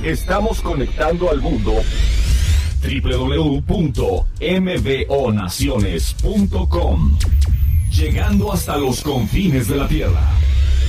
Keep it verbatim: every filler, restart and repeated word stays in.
Estamos conectando al mundo. doble u doble u doble u punto m b o naciones punto com. Llegando hasta los confines de la Tierra.